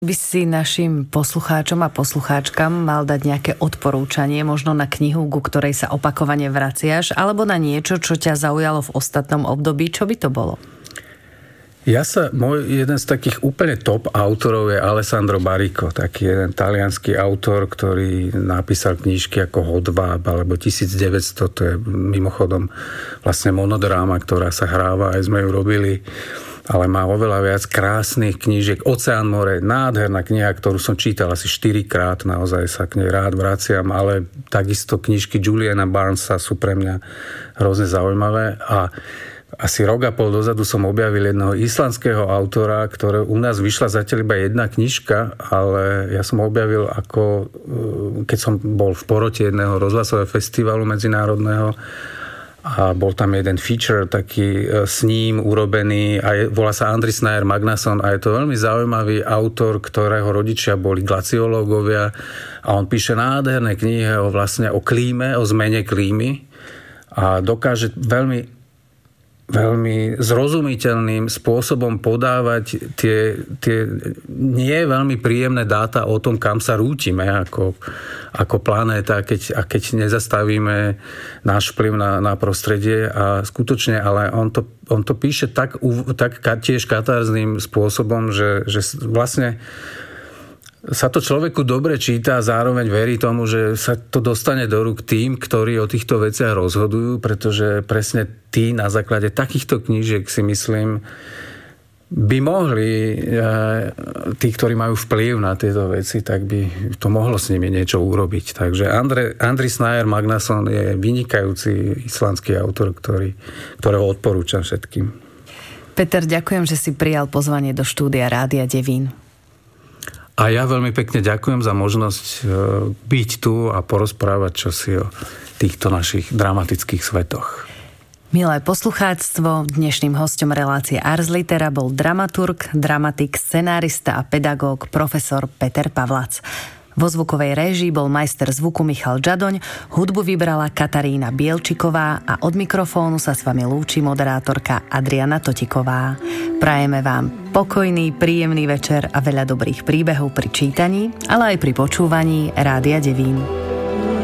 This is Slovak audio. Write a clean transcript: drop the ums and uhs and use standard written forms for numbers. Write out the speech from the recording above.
By si našim poslucháčom a poslucháčkam mal dať nejaké odporúčanie, možno na knihu, ku ktorej sa opakovane vraciaš, alebo na niečo, čo ťa zaujalo v ostatnom období, čo by to bolo? Jeden z takých úplne top autorov je Alessandro Baricco, taký jeden taliansky autor, ktorý napísal knižky ako Hodváb alebo 1900, to je mimochodom vlastne monodráma, ktorá sa hráva, aj sme ju robili, ale má oveľa viac krásnych knížiek. Oceán more, nádherná kniha, ktorú som čítal asi 4-krát, naozaj sa k nej rád vraciam, ale takisto knižky Juliana Barnesa sú pre mňa hrozne zaujímavé. A asi rok a pol dozadu som objavil jedného islandského autora, ktoré u nás vyšla zatiaľ iba jedna knižka, ale ja som objavil keď som bol v porote jedného rozhlasového festivalu medzinárodného a bol tam jeden feature taký s ním urobený a volá sa Andri Snær Magnason a je to veľmi zaujímavý autor, ktorého rodičia boli glaciológovia a on píše nádherné knihy o klíme, o zmene klímy a dokáže veľmi zrozumiteľným spôsobom podávať tie nie veľmi príjemné dáta o tom, kam sa rútime ako planéta, keď nezastavíme náš vplyv na prostredie a skutočne, ale on to píše tak tiež katarzným spôsobom, že vlastne sa to človeku dobre číta a zároveň verí tomu, že sa to dostane do rúk tým, ktorí o týchto veciach rozhodujú, pretože presne tí na základe takýchto knížiek si myslím by mohli, tí, ktorí majú vplyv na tieto veci, tak by to mohlo s nimi niečo urobiť. Takže Andri Snær Magnason je vynikajúci islandský autor, ktorého odporúčam všetkým. Peter, ďakujem, že si prijal pozvanie do štúdia Rádia Devín. A ja veľmi pekne ďakujem za možnosť byť tu a porozprávať čosi o týchto našich dramatických svetoch. Milé poslucháctvo, dnešným hosťom relácie Ars Litera bol dramaturg, dramatik, scenárista a pedagóg profesor Peter Pavlac. Vo zvukovej réžii bol majster zvuku Michal Žadoň, hudbu vybrala Katarína Bielčiková a od mikrofónu sa s vami lúči moderátorka Adriana Totiková. Prajeme vám pokojný, príjemný večer a veľa dobrých príbehov pri čítaní, ale aj pri počúvaní Rádia Devín.